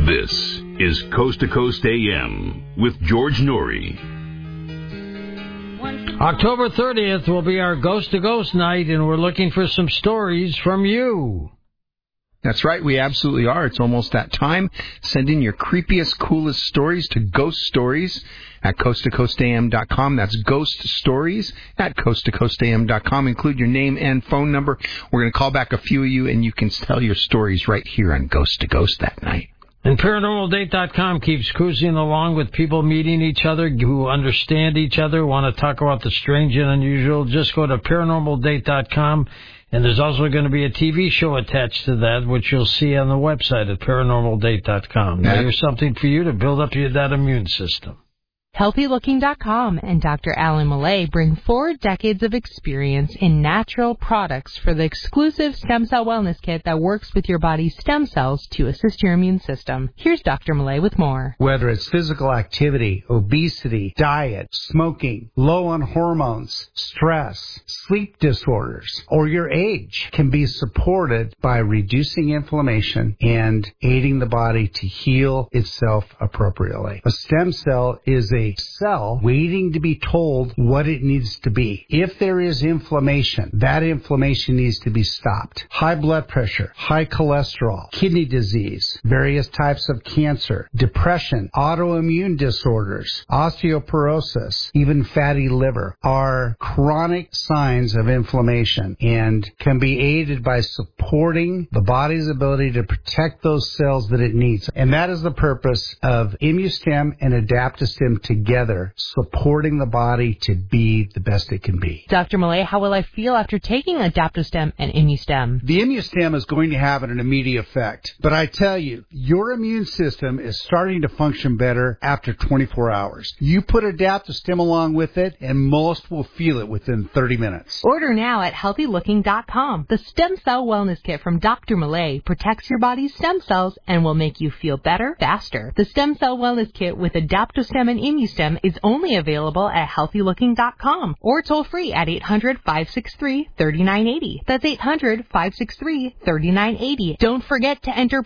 This is Coast to Coast AM with George Norrie. October 30th will be our Ghost to Ghost night, and we're looking for some stories from you. That's right, we absolutely are. It's almost that time. Send in your creepiest, coolest stories to Ghost Stories at coasttocoastam.com. That's Ghost Stories at coasttocoastam.com. Include your name and phone number. We're going to call back a few of you, and you can tell your stories right here on Ghost to Ghost that night. And ParanormalDate.com keeps cruising along with people meeting each other who understand each other, want to talk about the strange and unusual. Just go to ParanormalDate.com, and there's also going to be a TV show attached to that, which you'll see on the website at ParanormalDate.com. Now, here's something for you to build up that immune system. HealthyLooking.com and Dr. Alan Millay bring 4 decades of experience in natural products for the exclusive Stem Cell Wellness Kit that works with your body's stem cells to assist your immune system. Here's Dr. Millay with more. Whether it's physical activity, obesity, diet, smoking, low on hormones, stress, sleep disorders, or your age can be supported by reducing inflammation and aiding the body to heal itself appropriately. A stem cell is a cell waiting to be told what it needs to be. If there is inflammation, that inflammation needs to be stopped. High blood pressure, high cholesterol, kidney disease, various types of cancer, depression, autoimmune disorders, osteoporosis, even fatty liver are chronic signs of inflammation and can be aided by supporting the body's ability to protect those cells that it needs. And that is the purpose of ImmuStem and AdaptoStem together, supporting the body to be the best it can be. Dr. Millay, how will I feel after taking AdaptoStem and ImmuStem? The ImmuStem is going to have an immediate effect. But I tell you, your immune system is starting to function better after 24 hours. You put AdaptoStem along with it, and most will feel it within 30 minutes. Order now at HealthyLooking.com. The Stem Cell Wellness Kit from Dr. Millay protects your body's stem cells and will make you feel better faster. The Stem Cell Wellness Kit with AdaptoStem and ImmuStem is only available at HealthyLooking.com or toll free at 800-563-3980. That's 800-563-3980. Don't forget to enter